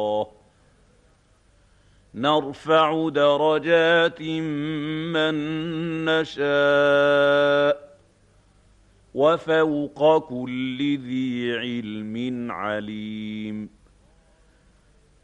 نرفع درجات من نشاء وفوق كل ذي علم عليم.